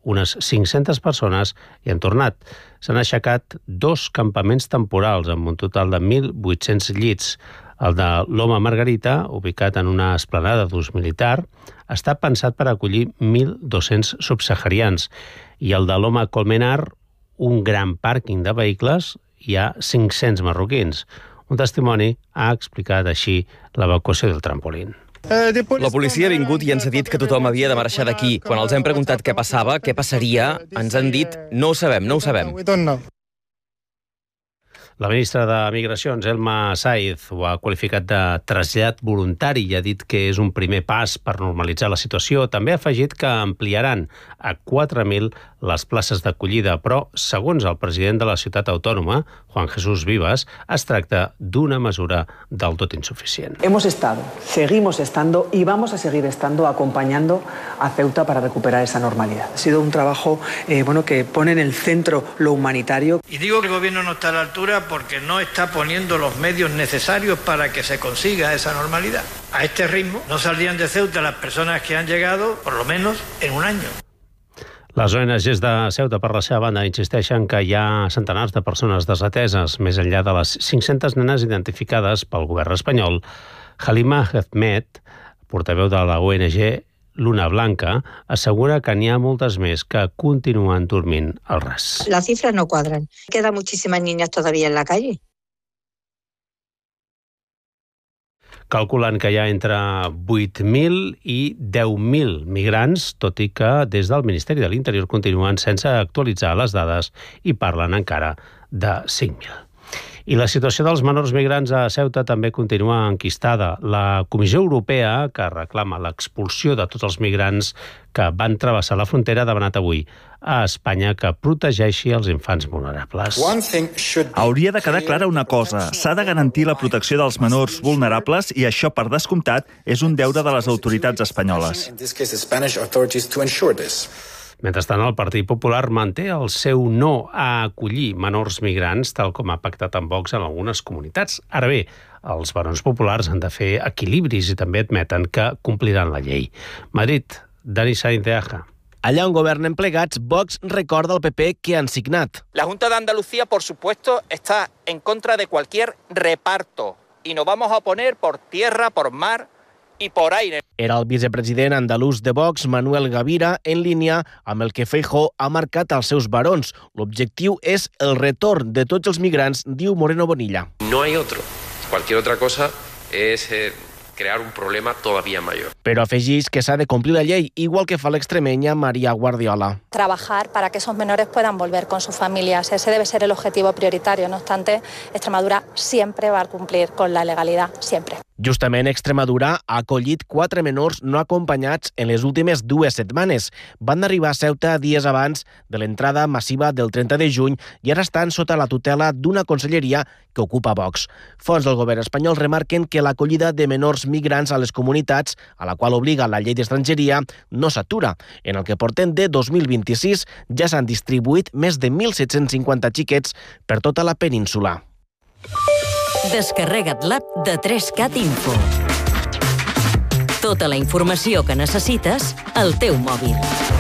unes 500 persones i han tornat. S'han aixecat 2 campaments temporals amb un total de 1.800 llits. El de Loma Margarita, ubicat en una esplanada d'ús militar, està pensat per acollir 1.200 subsaharians i el de Loma Colmenar, un gran pàrquing de vehicles, hi ha 500 marroquins. Un testimoni ha explicat així l'evacuació del trampolín. La policia ha vingut i ens ha dit que tothom havia de marxar d'aquí. Quan els hem preguntat què passava, què passaria, ens han dit no ho sabem, no ho sabem. La ministra de Migracions, Elma Saiz, ho ha qualificat de trasllat voluntari i ha dit que és un primer pas per normalitzar la situació. També ha afegit que ampliaran a 4.000 les places d'acollida, però, segons el president de la ciutat autònoma, Juan Jesús Vivas, es tracta d'una mesura del tot insuficient. Hemos estado, seguimos estando y vamos a seguir estando acompañando a Ceuta para recuperar esa normalidad. Ha sido un trabajo que pone en el centro lo humanitario. Y digo que el gobierno no está a la altura porque no está poniendo los medios necesarios para que se consiga esa normalidad. A este ritmo no saldrían de Ceuta las personas que han llegado, por lo menos, en un año. Les ONGs de Ceuta, per la seva banda, insisteixen que hi ha centenars de persones desateses, més enllà de les 500 nenes identificades pel govern espanyol. Halima Ahmed, portaveu de la ONG Luna Blanca, assegura que n'hi ha moltes més que continuen dormint al ras. Las cifras no cuadran. Quedan muchísimas niñas todavía en la calle. Calculen que hi ha entre 8.000 i 10.000 migrants, tot i que des del Ministeri de l'Interior continuen sense actualitzar les dades i parlen encara de 5.000. I la situació dels menors migrants a Ceuta també continua enquistada. La Comissió Europea, que reclama l'expulsió de tots els migrants que van travessar la frontera, ha demanat avui a Espanya que protegeixi els infants vulnerables. Hauria de quedar clara una cosa. S'ha de garantir la protecció dels menors vulnerables i això, per descomptat, és un deure de les autoritats espanyoles. Mentrestant, el Partit Popular manté el seu no a acollir menors migrants, tal com ha pactat amb Vox en algunes comunitats. Ara bé, els barons populars han de fer equilibris i també admeten que compliran la llei. Madrid, Dani Sainz de Aja. Allà on governen plegats, Vox recorda al PP que han signat. La Junta de Andalucía, por supuesto, está en contra de cualquier reparto y nos vamos a oponer por tierra, por mar i por aire. Era el vicepresident andalús de Vox, Manuel Gavira, en línia amb el que Feijóo ha marcat als seus barons. L'objectiu és el retorn de tots els migrants, diu Moreno Bonilla. No hay otro. Cualquier otra cosa es crear un problema todavía mayor. Però afegeix que s'ha de complir la llei, igual que fa l'extremenya María Guardiola. Trabajar para que esos menores puedan volver con sus familias. Ese debe ser el objetivo prioritario. No obstante, Extremadura siempre va a cumplir con la legalidad, siempre. Justament, Extremadura ha acollit 4 menors no acompanyats en les últimes 2 setmanes. Van arribar a Ceuta dies abans de l'entrada massiva del 30 de juny i ara estan sota la tutela d'una conselleria que ocupa Vox. Fonts del govern espanyol remarquen que l'acollida de menors migrants a les comunitats, a la qual obliga la llei d'estrangeria, no s'atura. En el que portem de 2026 ja s'han distribuït més de 1.750 xiquets per tota la península. Descarrega't l'app de 3CAT Info. Tota la informació que necessites al teu mòbil.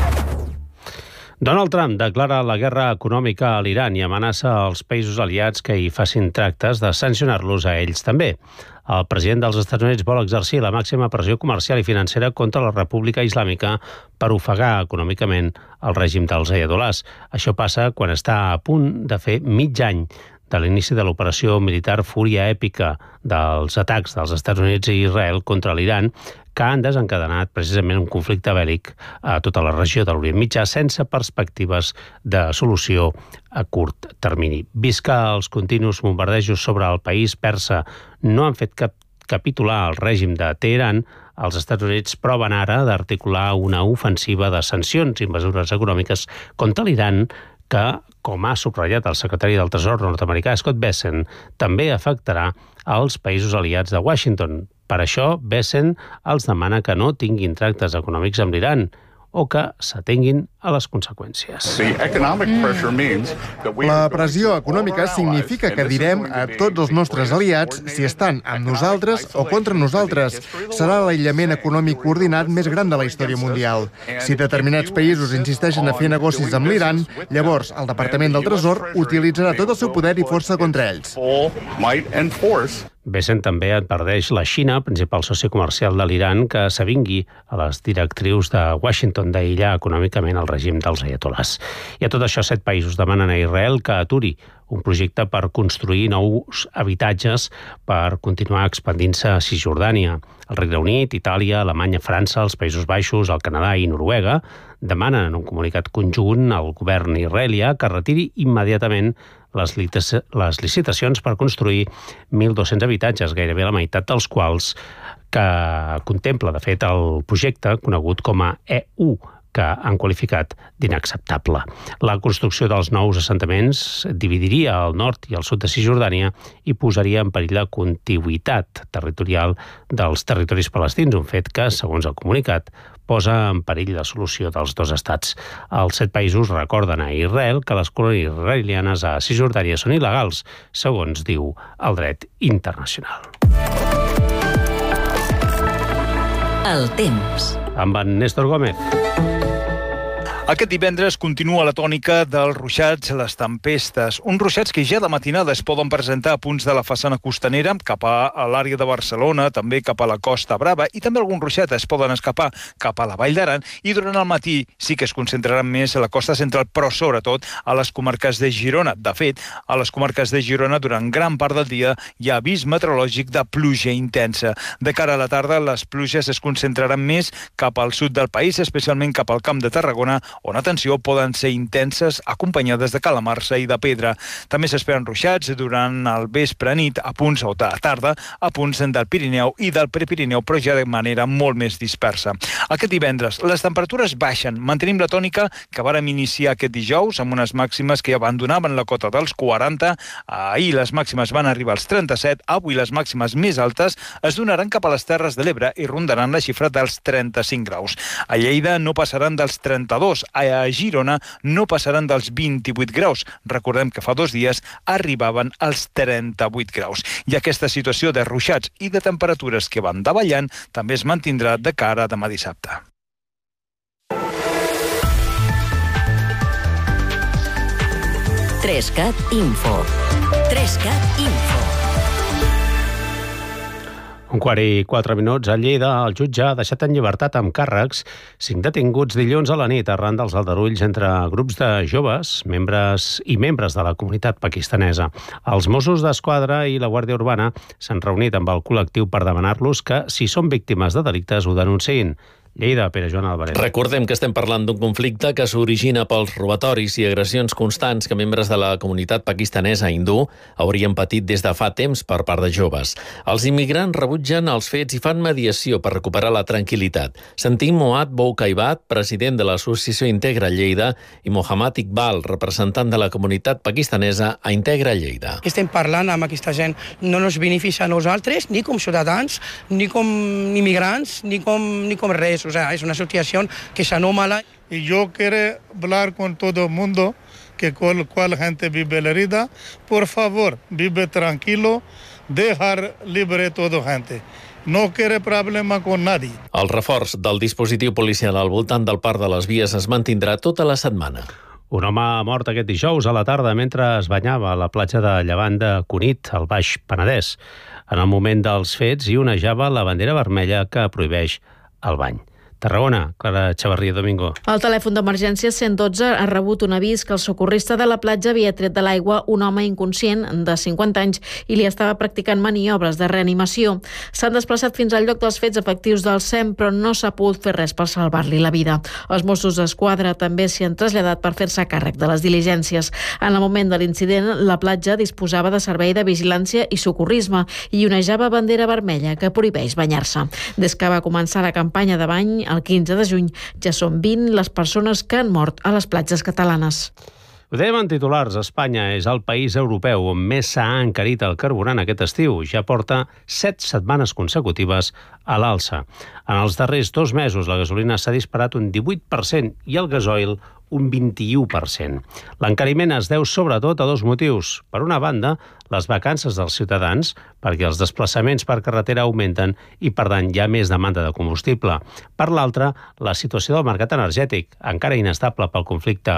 Donald Trump declara la guerra econòmica a l'Iran i amenaça als països aliats que hi facin tractes de sancionar-los a ells també. El president dels Estats Units vol exercir la màxima pressió comercial i financera contra la República Islàmica per ofegar econòmicament el règim dels ayatolás. Això passa quan està a punt de fer mig any de l'inici de l'operació militar Fúria Èpica dels atacs dels Estats Units i Israel contra l'Iran, que han desencadenat precisament un conflicte bèl·lic a tota la regió de l'Orient Mitjà sense perspectives de solució a curt termini. Vist que els continus bombardejos sobre el país persa no han fet capitular el règim de Teheran, els Estats Units proven ara d'articular una ofensiva de sancions i mesures econòmiques contra l'Iran que, com ha subratllat el secretari del Tresor nord-americà Scott Bessent, també afectarà als països aliats de Washington. Per això, Bessent els demana que no tinguin tractes econòmics amb l'Iran, o que s'atenguin a les conseqüències. La pressió econòmica significa que direm a tots els nostres aliats si estan amb nosaltres o contra nosaltres. Serà l'aïllament econòmic coordinat més gran de la història mundial. Si determinats països insisteixen a fer negocis amb l'Iran, llavors el Departament del Tresor utilitzarà tot el seu poder i força contra ells. Bessent també adverteix la Xina, principal soci comercial de l'Iran, que s'avingui a les directrius de Washington d'aïllar econòmicament el règim dels aiatolars. I a tot això, 7 països demanen a Israel que aturi un projecte per construir nous habitatges per continuar expandint-se a Cisjordània. El Regne Unit, Itàlia, Alemanya, França, els Països Baixos, el Canadà i Noruega demanen en un comunicat conjunt al govern israelià que retiri immediatament les licitacions per construir 1.200 habitatges, gairebé la meitat dels quals que contempla, de fet, el projecte conegut com a E1, que han qualificat d'inacceptable. La construcció dels nous assentaments dividiria el nord i el sud de Cisjordània i posaria en perill la contigüitat territorial dels territoris palestins, un fet que, segons el comunicat, posa en perill la solució dels 2 estats. Els 7 països recorden a Israel que les colònies israelianes a Cisjordània són il·legals, segons diu el dret internacional. El temps. Amb en Néstor Gómez. Aquest divendres continua la tònica dels ruixats, les tempestes. Uns ruixats que ja de matinada es poden presentar a punts de la façana costanera, cap a l'àrea de Barcelona, també cap a la Costa Brava, i també alguns ruixats es poden escapar cap a la Vall d'Aran, i durant el matí sí que es concentraran més a la costa central, però sobretot a les comarques de Girona. De fet, a les comarques de Girona, durant gran part del dia, hi ha avís meteorològic de pluja intensa. De cara a la tarda, les pluges es concentraran més cap al sud del país, especialment cap al Camp de Tarragona, on, atenció, poden ser intenses acompanyades de calamarsa i de pedra. També s'esperen ruixats durant el vespre nit a punts o de tarda a punts del Pirineu i del Prepirineu, però ja de manera molt més dispersa. Aquest divendres les temperatures baixen. Mantenim la tònica que vàrem iniciar aquest dijous amb unes màximes que abandonaven la cota dels 40. Ahir les màximes van arribar als 37. Avui les màximes més altes es donaran cap a les Terres de l'Ebre i rondaran la xifra dels 35 graus. A Lleida no passaran dels 32. A Girona no passaran dels 28 graus. Recordem que fa 2 dies arribaven als 38 graus. I aquesta situació de ruixats i de temperatures que van davallant també es mantindrà de cara a demà dissabte. Trescat Info. Trescat Info. 1:04. A Lleida, el jutge ha deixat en llibertat amb càrrecs 5 detinguts dilluns a la nit arran dels aldarulls entre grups de joves, membres de la comunitat pakistanesa. Els Mossos d'Esquadra i la Guàrdia Urbana s'han reunit amb el col·lectiu per demanar-los que, si són víctimes de delictes, ho denunciïn. Lleida, Pere Joan Álvarez. Recordem que estem parlant d'un conflicte que s'origina pels robatoris i agressions constants que membres de la comunitat pakistanesa hindú haurien patit des de fa temps per part de joves. Els immigrants rebutgen els fets i fan mediació per recuperar la tranquil·litat. Sentim Moad Boukaibat, president de l'Associació Integra Lleida, i Mohammad Iqbal, representant de la comunitat pakistanesa a Integra Lleida. Estem parlant amb aquesta gent, no ens beneficia a nosaltres, ni com ciutadans, ni com immigrants, ni com res. O sea, es una situación que es anómala. Y yo quiero hablar con todo el mundo, que cual gente vive la herida, por favor, vive tranquilo, dejar libre toda gente. No quiere problema con nadie. El reforç del dispositiu policial al voltant del Parc de les Vies es mantindrà tota la setmana. Un home ha mort aquest dijous a la tarda mentre es banyava a la platja de Llevant de Cunit, al Baix Penedès. En el moment dels fets hi onejava la bandera vermella que prohibeix el bany. Tarragona, Clara Chavarría Domingo. El telèfon d'emergència 112 ha rebut un avís que el socorrista de la platja havia tret de l'aigua un home inconscient de 50 anys i li estava practicant maniobres de reanimació. S'han desplaçat fins al lloc dels fets efectius del SEM, però no s'ha pogut fer res per salvar-li la vida. Els Mossos d'Esquadra també s'hi han traslladat per fer-se càrrec de les diligències. En el moment de l'incident, la platja disposava de servei de vigilància i socorrisme i onejava bandera vermella que prohibeix banyar-se. Des que va començar la campanya de bany, el 15 de juny, ja són 20 les persones que han mort a les platges catalanes. Ho dèiem en titulars, Espanya és el país europeu on més s'ha encarit el carburant aquest estiu. Ja porta 7 setmanes consecutives a l'alça. En els darrers 2 mesos la gasolina s'ha disparat un 18% i el gasoil un 21%. L'encariment es deu sobretot a 2 motius. Per una banda, les vacances dels ciutadans, perquè els desplaçaments per carretera augmenten i, per tant, hi ha més demanda de combustible. Per l'altra, la situació del mercat energètic, encara inestable pel conflicte